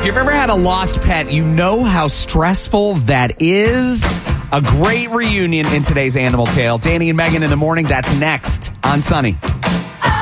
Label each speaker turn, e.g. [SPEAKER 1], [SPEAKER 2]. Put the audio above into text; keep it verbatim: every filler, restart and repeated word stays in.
[SPEAKER 1] If you've ever had a lost pet, you know how stressful that is. A great reunion in today's Animal Tale. Danny and Megan in the morning. That's next on Sunny.